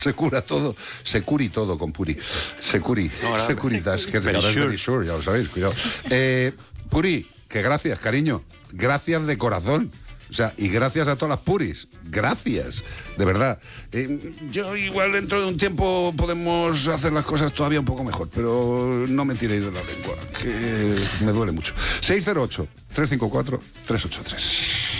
Se cura todo, se curi todo con Puri. Securitas, que es very sure, ya lo sabéis, cuidado. Puri, que gracias, cariño. Gracias de corazón. O sea, y gracias a todas las Puris. Gracias, de verdad. Yo igual dentro de un tiempo podemos hacer las cosas todavía un poco mejor, pero no me tiréis de la lengua, que me duele mucho. 608-354-383.